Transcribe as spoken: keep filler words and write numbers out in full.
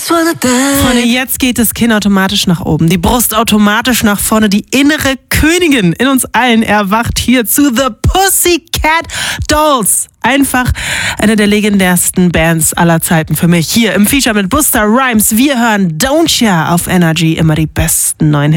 just wanna die. Freunde, jetzt geht das Kinn automatisch nach oben, die Brust automatisch nach vorne, die innere Königin in uns allen erwacht hier zu The Pussycat Dolls. Einfach eine der legendärsten Bands aller Zeiten für mich. Hier im Feature mit Busta Rhymes. Wir hören Don't Ya auf Energy, immer die besten neuen Hits.